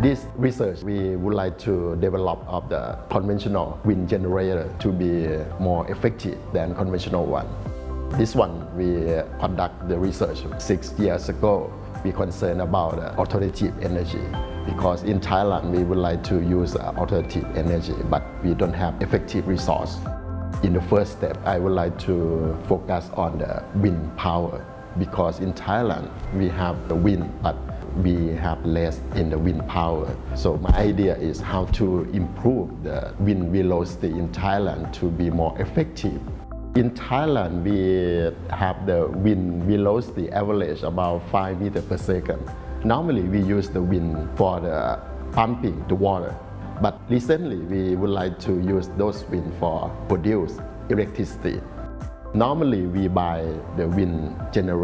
this research, we would like to develop of the conventional wind generator to be more effective than conventional one. This one, we conduct the research 6 years ago. We concerned about alternative energy because in Thailand, we would like to use alternative energy, but we don't have effective resource. In the first step, I would like to focus on the wind power because in Thailand, we have the wind, but we have less in the wind power. So my idea is how to improve the wind velocity in Thailand to be more effective. In Thailand, we have the wind velocity average about 5 meters per second. Normally, we use the wind for the pumping the water. But recently, we would like to use those wind for produce electricity. Normally, we buy the wind generator